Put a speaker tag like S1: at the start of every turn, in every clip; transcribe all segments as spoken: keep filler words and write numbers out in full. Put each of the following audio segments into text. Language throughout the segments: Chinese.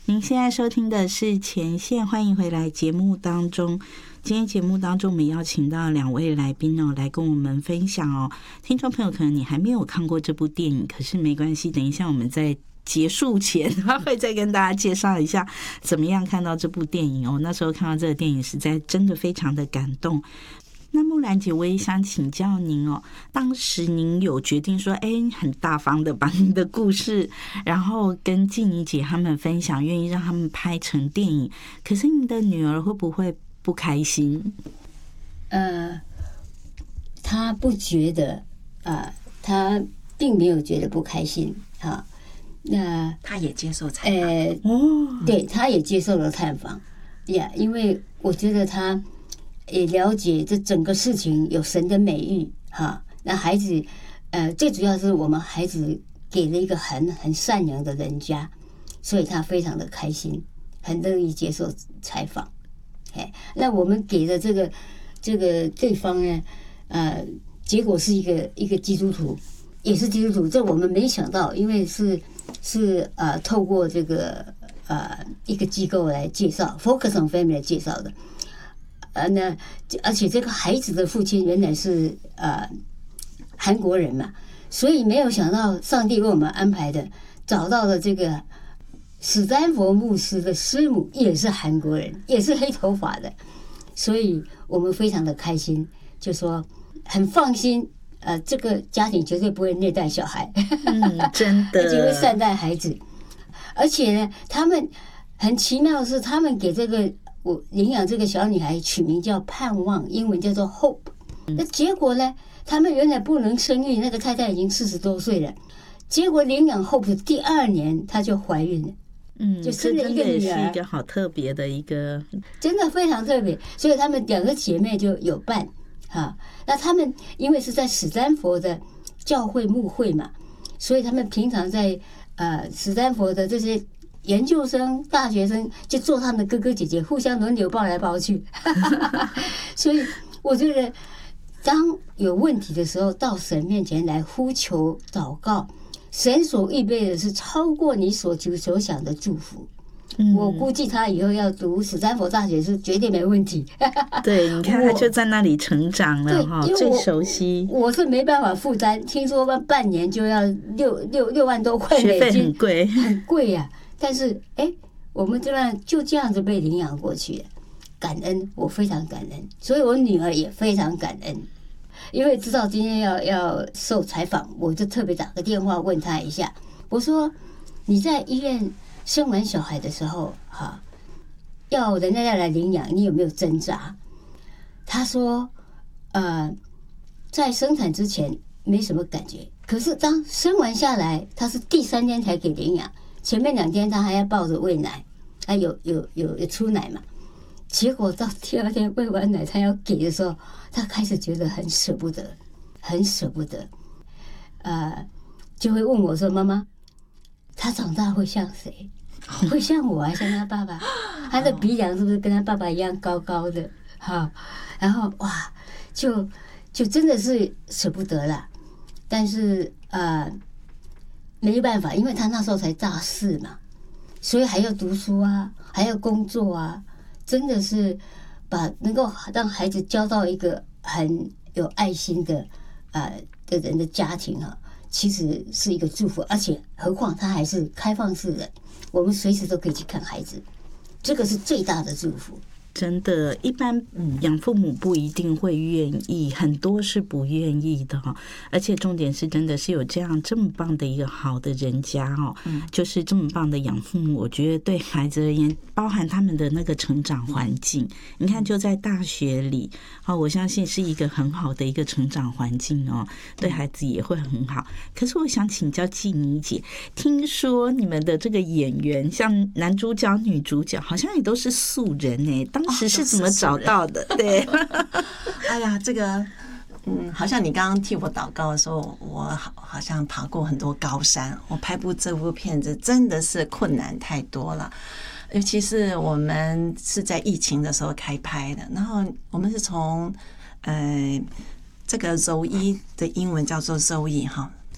S1: 您现在收听的是前线，欢迎回来节目当中。今天节目当中，我们邀请到两位来宾哦，来跟我们分享哦。听众朋友，可能你还没有看过这部电影，可是没关系，等一下我们在结束前，他会再跟大家介绍一下怎么样看到这部电影哦。那时候看到这个电影，实在真的非常的感动。那木兰姐，我也想请教您哦，当时您有决定说，哎，很大方的把您的故事，然后跟静怡姐他们分享，愿意让他们拍成电影。可是您的女儿会不会不开心？
S2: 呃，她不觉得啊、呃，她并没有觉得不开心啊。那
S3: 她也接受采访，
S2: 呃，哦，对，她也接受了采访呀， yeah, 因为我觉得她也了解这整个事情有神的美意哈。那孩子，呃，最主要是我们孩子给了一个很很善良的人家，所以他非常的开心，很乐意接受采访。哎，那我们给的这个这个对方呢，呃，结果是一个一个基督徒，也是基督徒，这我们没想到，因为是是呃透过这个呃一个机构来介绍 ，Focus on Family 来介绍的。呃，那而且这个孩子的父亲原来是呃韩国人嘛，所以没有想到上帝为我们安排的，找到了这个史丹佛牧师的师母也是韩国人，也是黑头发的，所以我们非常的开心，就说很放心，呃，这个家庭绝对不会虐待小孩，
S1: 嗯，真的，
S2: 而且会善待孩子，而且呢，他们很奇妙的是，他们给这个。我领养这个小女孩取名叫盼望，英文叫做 Hope。那结果呢？他们原来不能生育，那个太太已经四十多岁了。结果领养 Hope 第二年，她就怀孕了，
S1: 嗯，
S2: 就生了一个女儿，
S1: 是一个好特别的一个，
S2: 真的非常特别。所以他们两个姐妹就有伴哈。那他们因为是在史丹佛的教会牧会嘛，所以他们平常在呃史丹佛的这些。研究生、大学生就做他们的哥哥姐姐，互相轮流抱来抱去。所以我觉得，当有问题的时候，到神面前来呼求祷告，神所预备的是超过你所求所想的祝福。嗯、我估计他以后要读史丹佛大学是绝对没问题。
S1: 对，你看他就在那里成长了哈，最熟悉。
S2: 我是没办法负担，听说半年就要六六六万多块美金，
S1: 学费很贵，
S2: 很贵呀、啊。但是，哎，我们这样就这样子被领养过去了，感恩，我非常感恩，所以我女儿也非常感恩，因为知道今天要要受采访，我就特别打个电话问她一下，我说你在医院生完小孩的时候，哈，要人家要来领养，你有没有挣扎？她说，呃，在生产之前没什么感觉，可是当生完下来，她是第三天才给领养。前面两天他还要抱着喂奶，他有有有有出奶嘛？结果到第二天喂完奶，他要给的时候，他开始觉得很舍不得，很舍不得，呃，就会问我说：“妈妈，他长大会像谁？会像我，还像他爸爸？他的鼻梁是不是跟他爸爸一样高高的？哈，然后哇，就就真的是舍不得了。但是呃。”没办法，因为他那时候才大四嘛，所以还要读书啊，还要工作啊，真的是把能够让孩子交到一个很有爱心的呃的人的家庭啊，其实是一个祝福，而且何况他还是开放式的，我们随时都可以去看孩子，这个是最大的祝福。
S1: 真的，一般养父母不一定会愿意，很多是不愿意的哈。而且重点是，真的是有这样这么棒的一个好的人家哦，嗯，就是这么棒的养父母，我觉得对孩子而言，包含他们的那个成长环境，你看就在大学里，哦，我相信是一个很好的一个成长环境哦，对孩子也会很好。可是我想请教纪妮姐，听说你们的这个演员，像男主角、女主角，好像也都是素人哎，当时是怎么找到的？哦、对，
S3: 哎呀，这个，嗯，好像你刚刚替我祷告的时候，我好好像爬过很多高山。我拍部这部片子真的是困难太多了，尤其是我们是在疫情的时候开拍的，然后我们是从呃这个Zoe的英文叫做 Zoe 哈。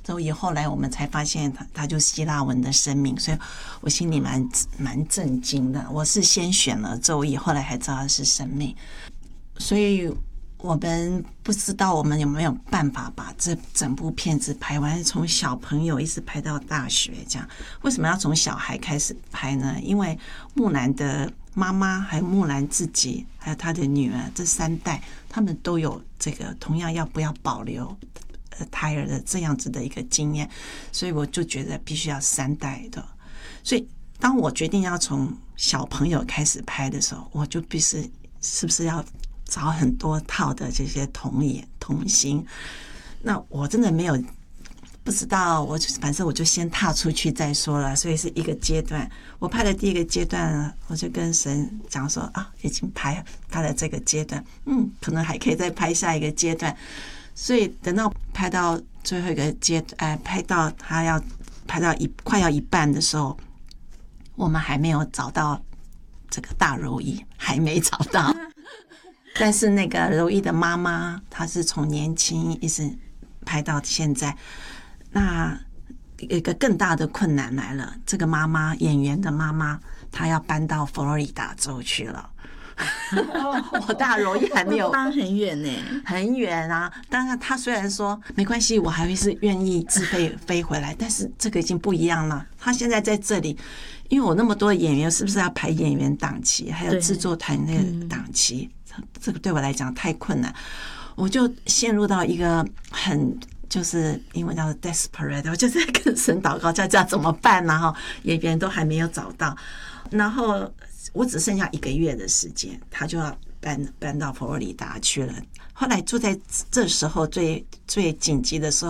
S3: 周易后来我们才发现他他就希腊文的生命，所以我心里蛮蛮震惊的。我是先选了周易，后来才知道他是生命，所以我们不知道我们有没有办法把这整部片子拍完，从小朋友一直拍到大学这样。为什么要从小孩开始拍呢？因为木兰的妈妈还有木兰自己还有她的女儿这三代，他们都有这个同样要不要保留胎儿的这样子的一个经验，所以我就觉得必须要三代的。所以当我决定要从小朋友开始拍的时候，我就必须是不是要找很多套的这些童颜童星。那我真的没有不知道，我反正我就先踏出去再说了。所以是一个阶段，我拍的第一个阶段，我就跟神讲说啊，已经拍拍了这个阶段，嗯，可能还可以再拍下一个阶段。所以等到拍到最后一个阶段，哎，拍到他要拍到一快要一半的时候，我们还没有找到这个大柔仪，还没找到。但是那个柔仪的妈妈，她是从年轻一直拍到现在。那一个更大的困难来了，这个妈妈演员的妈妈，她要搬到佛罗里达州去了。我大柔仪还没有
S1: 搬很远呢，
S3: 很远啊。当然，他虽然说没关系，我还是愿意自费飞回来，但是这个已经不一样了。他现在在这里，因为我那么多演员，是不是要排演员档期，还有制作团队档期？这个对我来讲太困难，我就陷入到一个很。就是英文叫 desperate， 我就在跟神祷告，叫叫怎么办呢、啊？哈，演员都还没有找到，然后我只剩下一个月的时间，他就要搬搬到佛罗里达去了。后来就在这时候最最紧急的时候。